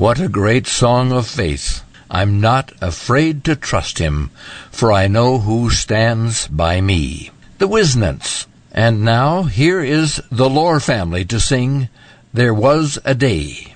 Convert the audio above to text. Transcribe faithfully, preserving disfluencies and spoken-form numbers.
What a great song of faith! I'm not afraid to trust him, for I know who stands by me. The Wisnants. And now here is the Lohr family to sing There Was a Day.